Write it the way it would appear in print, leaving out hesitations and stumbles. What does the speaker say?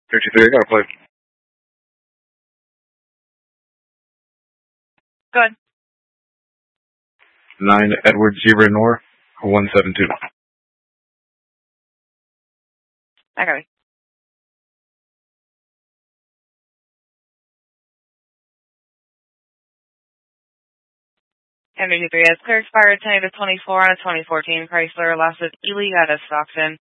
53, I got a play. Good. 9 Edward Zebra Nor, 172. I got it. Henry 3 has clear expired 10 to 24 on a 2014 Chrysler Lasted Ely out of Stockton.